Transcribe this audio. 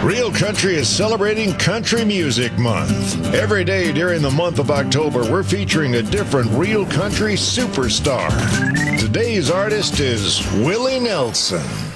Real Country is celebrating Country Music Month. Every day during the month of October, we're featuring a different Real Country superstar. Today's artist is Willie Nelson.